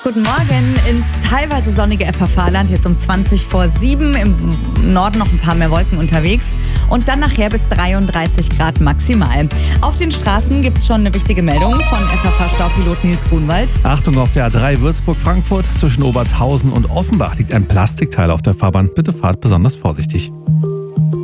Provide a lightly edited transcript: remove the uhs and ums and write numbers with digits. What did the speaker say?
Guten Morgen ins teilweise sonnige FFH-Land, jetzt um 7:20. Im Norden noch ein paar mehr Wolken unterwegs und dann nachher bis 33 Grad maximal. Auf den Straßen gibt es schon eine wichtige Meldung von FFH-Staupilot Nils Grunwald. Achtung, auf der A3 Würzburg-Frankfurt zwischen Obertshausen und Offenbach liegt ein Plastikteil auf der Fahrbahn. Bitte fahrt besonders vorsichtig.